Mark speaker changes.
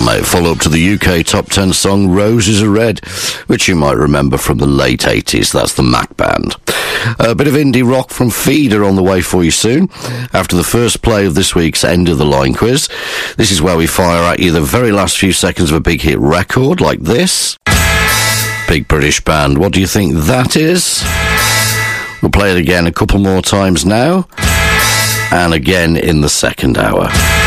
Speaker 1: Dynamite follow-up to the UK Top 10 song Roses Are Red, which you might remember from the late 80s. That's the Mac Band. A bit of indie rock from Feeder on the way for you soon, after the first play of this week's End of the Line quiz. This is where we fire at you the very last few seconds of a big hit record, like this. Big British band, what do you think that is? We'll play it again a couple more times now, and again in the second hour.